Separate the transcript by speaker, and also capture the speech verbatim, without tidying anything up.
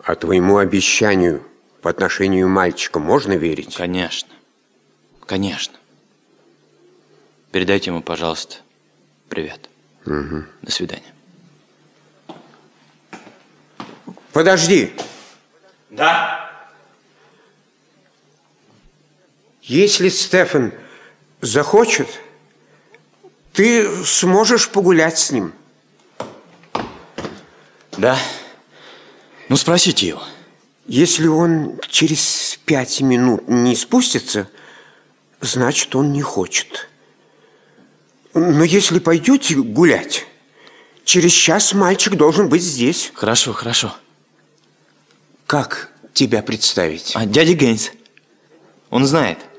Speaker 1: А твоему обещанию по отношению мальчика можно верить?
Speaker 2: Конечно. Конечно. Передайте ему, пожалуйста, привет.
Speaker 1: Угу.
Speaker 2: До свидания.
Speaker 1: Подожди.
Speaker 2: Да?
Speaker 1: Если Стефан захочет, ты сможешь погулять с ним.
Speaker 2: Да. Ну, спросите его.
Speaker 1: Если он через пять минут не спустится, значит, он не хочет. Но если пойдете гулять, через час мальчик должен быть здесь.
Speaker 2: Хорошо, хорошо.
Speaker 1: Как тебя представить?
Speaker 2: А, дядя Гейнс. Он знает.